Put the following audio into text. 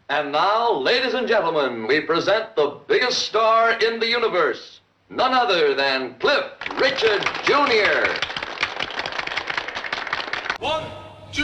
And now, ladies and gentlemen, we present the biggest star in the universe, none other than Cliff Richard Jr. 1,